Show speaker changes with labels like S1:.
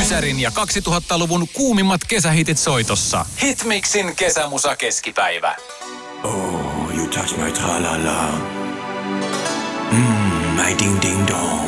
S1: Ysärin ja 2000-luvun kuumimmat kesähitit soitossa. Hitmixin kesämusa keskipäivä.
S2: Oh, you touch my tra-la-la. My ding-ding-dong.